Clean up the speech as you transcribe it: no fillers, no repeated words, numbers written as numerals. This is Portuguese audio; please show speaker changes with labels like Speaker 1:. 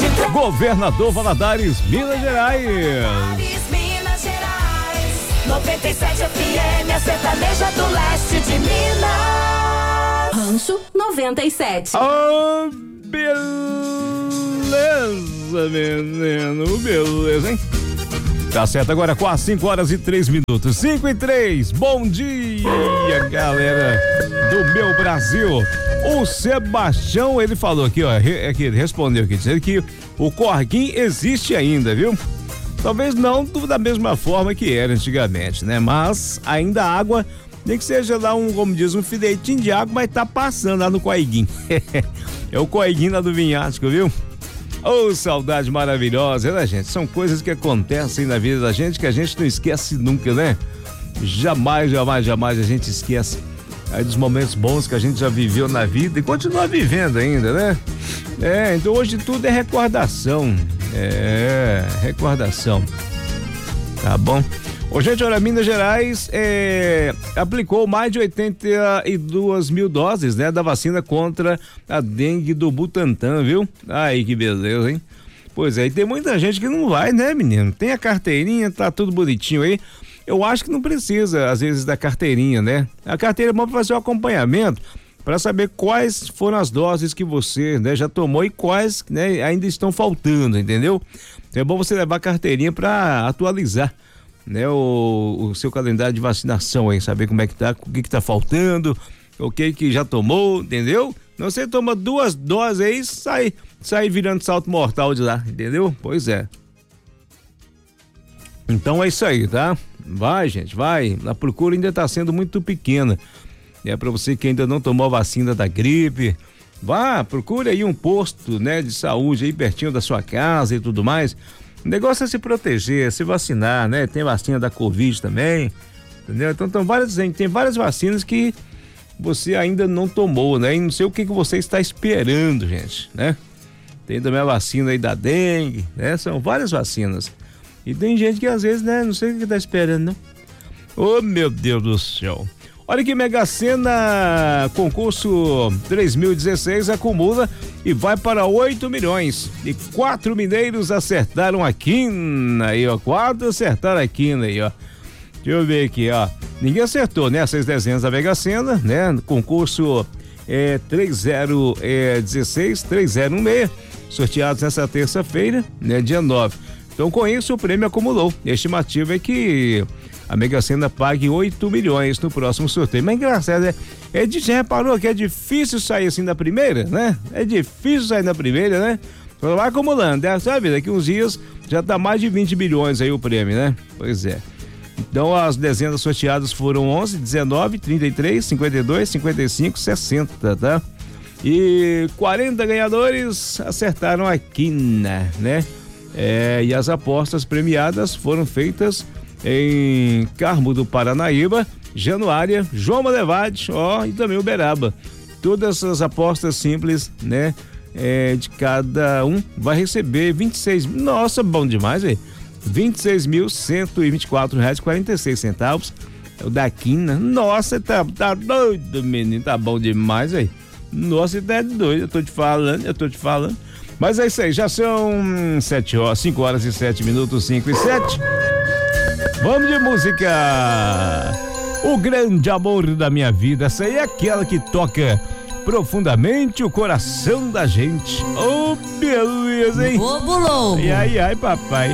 Speaker 1: Governador Valadares, Minas Gerais.
Speaker 2: Minas Gerais. 97 FM, a sertaneja do leste de Minas.
Speaker 3: Rancho 97.
Speaker 1: Oh, beleza, menino, beleza, hein? Tá certo, agora quase 5 horas e 3 minutos. 5 e 3. Bom dia, galera do meu Brasil. O Sebastião, ele falou aqui, ó, ele respondeu aqui, dizendo que o Corguinho existe ainda, viu? Talvez não da mesma forma que era antigamente, né? Mas ainda a água, nem que seja lá como diz, um filetinho de água, mas tá passando lá no Corguinho. É o Corguinho lá do Vinhático, viu? Oh, saudade maravilhosa, né, gente? São coisas que acontecem na vida da gente que a gente não esquece nunca, né? Jamais a gente esquece aí dos momentos bons que a gente já viveu na vida e continua vivendo ainda, né? Então hoje tudo é recordação. Recordação. Tá bom? Ô, gente, olha, Minas Gerais aplicou mais de 82 mil doses, né, da vacina contra a dengue do Butantan, viu? Aí, que beleza, hein? Pois é, e tem muita gente que não vai, né, menino? Tem a carteirinha, tá tudo bonitinho aí. Eu acho que não precisa, às vezes, da carteirinha, né? A carteira é bom pra fazer o acompanhamento, para saber quais foram as doses que você, né, já tomou e quais, né, ainda estão faltando, entendeu? É bom você levar a carteirinha para atualizar, né, o seu calendário de vacinação aí, saber como é que tá, o que tá faltando, o que já tomou, entendeu? Não, você toma 2 doses aí, sai virando salto mortal de lá, entendeu? Pois é. Então é isso aí, tá? Vai, gente, vai. A procura ainda tá sendo muito pequena. Para você que ainda não tomou a vacina da gripe, vá, procure aí um posto, né, de saúde aí pertinho da sua casa e tudo mais. O negócio é se proteger, se vacinar, né? Tem vacina da Covid também, entendeu? Então tem várias vacinas que você ainda não tomou, né? E não sei o que você está esperando, gente, né? Tem também a vacina aí da dengue, né? São várias vacinas. E tem gente que às vezes, né, não sei o que está esperando, não. Oh, meu Deus do céu. Olha que Mega Sena, concurso 2016 acumula e vai para 8 milhões. E 4 mineiros acertaram a quina aí, ó. 4 acertaram a quina aí, ó. Deixa eu ver aqui, ó. Ninguém acertou, né? 6 dezenas da Mega Sena, né? Concurso 3016, 3016, sorteados nessa terça-feira, né? Dia 9. Então, com isso, o prêmio acumulou. A estimativa é que a Mega Sena pague 8 milhões no próximo sorteio. Mas engraçado, né? Já reparou que é difícil sair assim da primeira, né? É difícil sair da primeira, né? Só vai acumulando, né? Sabe, daqui uns dias já tá mais de 20 bilhões aí o prêmio, né? Pois é. Então, as dezenas sorteadas foram 11, 19, 33, 52, 55, 60, tá? E 40 ganhadores acertaram a quina, né? E as apostas premiadas foram feitas em Carmo do Paranaíba, Januária, João Malevade, e também Uberaba. Todas as apostas simples, né? De cada um vai receber 26, nossa, bom demais, velho. R$26.124,46. É o da quina. Nossa, tá doido, menino, tá bom demais, velho. Nossa, tá doido, eu tô te falando. Mas é isso aí, já são 5 horas e 7 minutos, 5 e 7. Vamos de música. O grande amor da minha vida, essa aí é aquela que toca profundamente o coração da gente. Oh, beleza, hein?
Speaker 3: Ô, Bulobo.
Speaker 1: Ai, papai.